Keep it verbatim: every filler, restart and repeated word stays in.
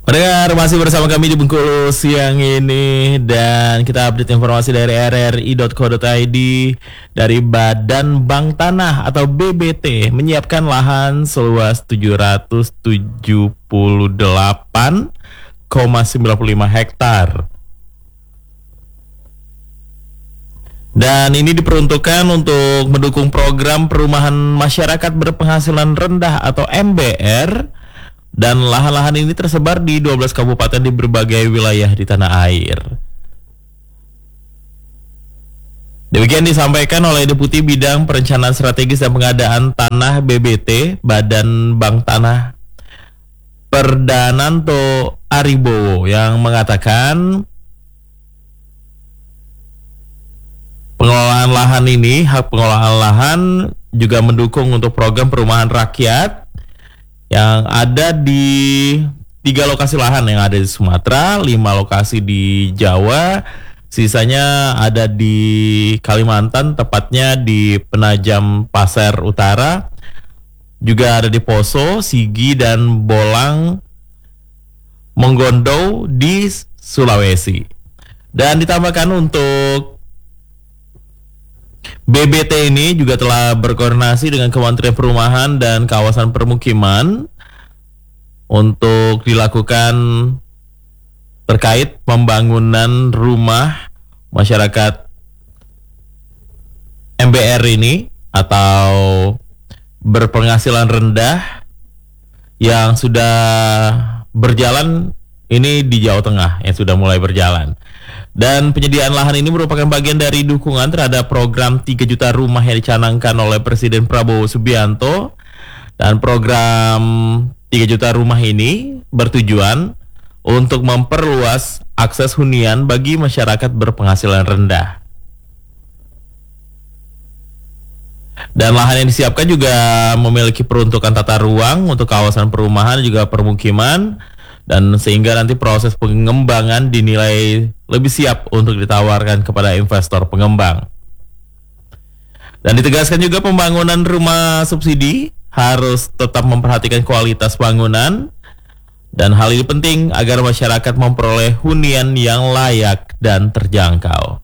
Pendengar, masih bersama kami di Bengkulu siang ini dan kita update informasi dari r r i titik co titik i d. Dari Badan Bank Tanah atau B B T menyiapkan lahan seluas tujuh ratus tujuh puluh delapan koma sembilan puluh lima hektar. Dan ini diperuntukkan untuk mendukung program perumahan masyarakat berpenghasilan rendah atau M B R. Dan lahan-lahan ini tersebar di dua belas kabupaten di berbagai wilayah di tanah air. Demikian disampaikan oleh Deputi Bidang Perencanaan Strategis dan Pengadaan Tanah B B T, Badan Bank Tanah, Perdananto Aribowo, yang mengatakan pengelolaan lahan ini, hak pengelolaan lahan juga mendukung untuk program perumahan rakyat yang ada di tiga lokasi lahan yang ada di Sumatera, lima lokasi di Jawa, sisanya ada di Kalimantan, tepatnya di Penajam Pasir Utara, juga ada di Poso, Sigi, dan Bolang Mongondo di Sulawesi. Dan ditambahkan untuk B B T ini juga telah berkoordinasi dengan Kementerian Perumahan dan Kawasan Permukiman untuk dilakukan terkait pembangunan rumah masyarakat M B R ini atau berpenghasilan rendah yang sudah berjalan ini di Jawa Tengah, yang sudah mulai berjalan. Dan penyediaan lahan ini merupakan bagian dari dukungan terhadap program tiga juta rumah yang dicanangkan oleh Presiden Prabowo Subianto. Dan program tiga juta rumah ini bertujuan untuk memperluas akses hunian bagi masyarakat berpenghasilan rendah. Dan lahan yang disiapkan juga memiliki peruntukan tata ruang untuk kawasan perumahan juga permukiman, dan sehingga nanti proses pengembangan dinilai lebih siap untuk ditawarkan kepada investor pengembang. Dan ditegaskan juga pembangunan rumah subsidi harus tetap memperhatikan kualitas bangunan, dan hal ini penting agar masyarakat memperoleh hunian yang layak dan terjangkau.